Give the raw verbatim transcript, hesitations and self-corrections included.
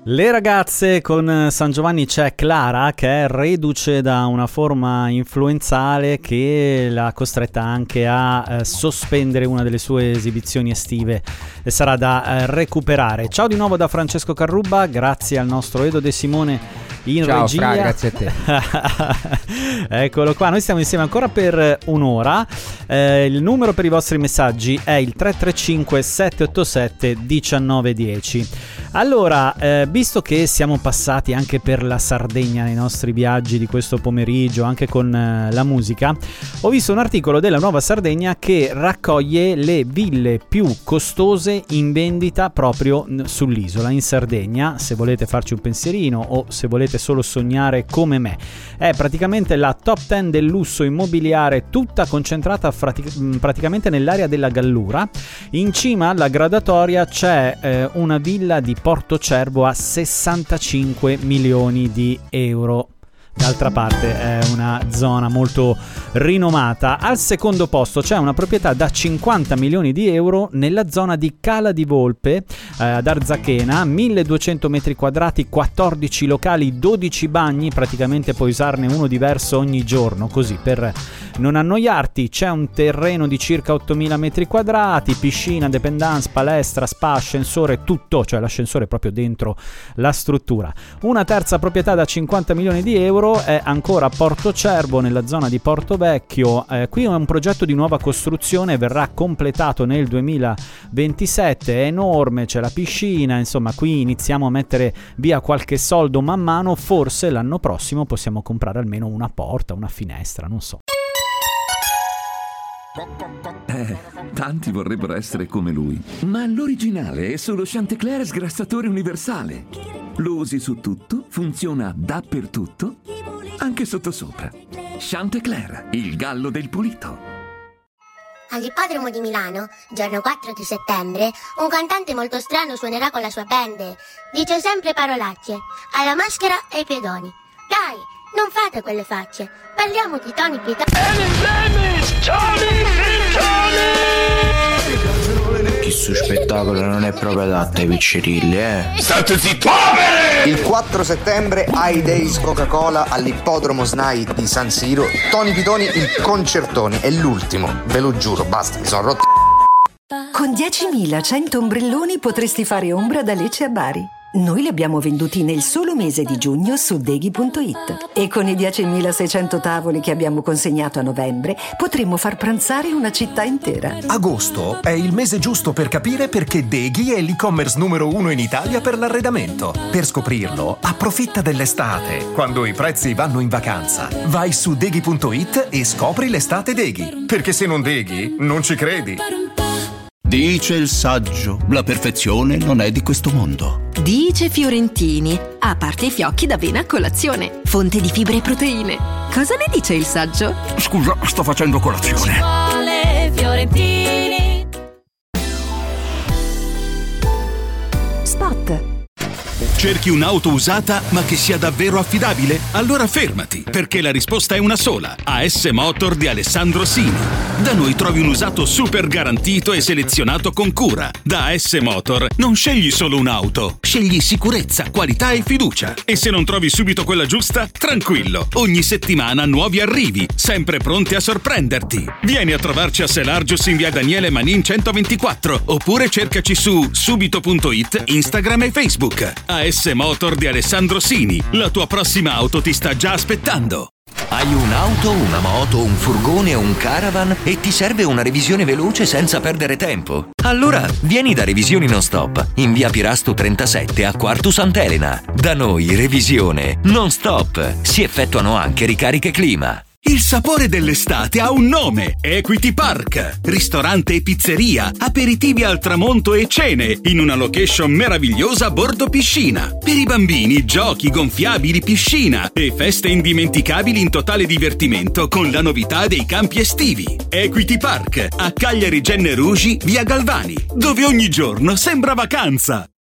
Le ragazze, con San Giovanni c'è Clara che è reduce da una forma influenzale che l'ha costretta anche a eh, sospendere una delle sue esibizioni estive e sarà da eh, recuperare. Ciao di nuovo da Francesco Carrubba, grazie al nostro Edo De Simone in Ciao, regia. Fra, grazie a te. Eccolo qua, noi stiamo insieme ancora per un'ora. Eh, il numero per i vostri messaggi è il tre tre cinque sette otto sette uno nove uno zero. Allora, eh, visto che siamo passati anche per la Sardegna nei nostri viaggi di questo pomeriggio, anche con eh, la musica, ho visto un articolo della Nuova Sardegna che raccoglie le ville più costose in vendita proprio sull'isola, in Sardegna. Se volete farci un pensierino o se volete solo sognare come me, è praticamente la top dieci del lusso immobiliare, tutta concentrata frati- praticamente nell'area della Gallura. In cima alla gradatoria c'è eh, una villa di Portocervo a sessantacinque milioni di euro. D'altra parte è una zona molto rinomata. Al secondo posto c'è una proprietà da cinquanta milioni di euro nella zona di Cala di Volpe, eh, ad Arzachena, milleduecento metri quadrati, quattordici locali, dodici bagni, praticamente puoi usarne uno diverso ogni giorno, così per non annoiarti. C'è un terreno di circa ottomila metri quadrati, piscina, dependance, palestra, spa, ascensore, tutto, cioè l'ascensore proprio dentro la struttura. Una terza proprietà da cinquanta milioni di euro è ancora a Portocervo, nella zona di Portovecchio. Eh, qui è un progetto di nuova costruzione, verrà completato nel duemilaventisette, è enorme, c'è la piscina, insomma qui iniziamo a mettere via qualche soldo man mano, forse l'anno prossimo possiamo comprare almeno una porta, una finestra, non so. Eh, tanti vorrebbero essere come lui, ma l'originale è solo Chantecler sgrassatore universale. Lo usi su tutto, funziona dappertutto, anche sottosopra. Chantecler, il gallo del pulito. All'ippodromo di Milano, giorno quattro di settembre, un cantante molto strano suonerà con la sua band. Dice sempre parolacce, alla maschera e ai pedoni. Dai, non fate quelle facce, parliamo di Tony Pitoni. Questo spettacolo non è proprio adatto ai piccirilli, eh? State zitto, poveri! Il quattro settembre ai Days Coca-Cola all'ippodromo S N A I di San Siro, Tony Pitoni il concertone, è l'ultimo, ve lo giuro, basta, mi sono rotto. Con diecimilacento ombrelloni potresti fare ombra da Lecce a Bari. Noi li abbiamo venduti nel solo mese di giugno su deghi punto it e con i diecimilaseicento tavoli che abbiamo consegnato a novembre potremmo far pranzare una città intera. Agosto è il mese giusto per capire perché Deghi è l'e-commerce numero uno in Italia per l'arredamento. Per scoprirlo, approfitta dell'estate, quando i prezzi vanno in vacanza. Vai su deghi punto it e scopri l'estate Deghi, perché se non Deghi non ci credi. Dice il saggio, la perfezione non è di questo mondo. Dice Fiorentini, a parte i fiocchi d'avena a colazione, fonte di fibre e proteine. Cosa ne dice il saggio? Scusa, sto facendo colazione. Ci vuole Fiorentini. Spot. Cerchi un'auto usata ma che sia davvero affidabile? Allora fermati, perché la risposta è una sola. A S Motor di Alessandro Sini. Da noi trovi un usato super garantito e selezionato con cura. Da A S Motor non scegli solo un'auto, scegli sicurezza, qualità e fiducia. E se non trovi subito quella giusta, tranquillo, ogni settimana nuovi arrivi, sempre pronti a sorprenderti. Vieni a trovarci a Selargius in via Daniele Manin centoventiquattro, oppure cercaci su subito punto it, Instagram e Facebook. A S Motor di Alessandro Sini, la tua prossima auto ti sta già aspettando. Hai un'auto, una moto, un furgone o un caravan e ti serve una revisione veloce senza perdere tempo? Allora vieni da Revisioni Non Stop in via Pirasto trentasette a Quartu Sant'Elena. Da noi revisione non stop. Si effettuano anche ricariche clima. Il sapore dell'estate ha un nome: Equity Park. Ristorante e pizzeria, aperitivi al tramonto e cene in una location meravigliosa a bordo piscina. Per i bambini, giochi, gonfiabili, piscina e feste indimenticabili in totale divertimento con la novità dei campi estivi. Equity Park a Cagliari Genne Rugi, via Galvani, dove ogni giorno sembra vacanza.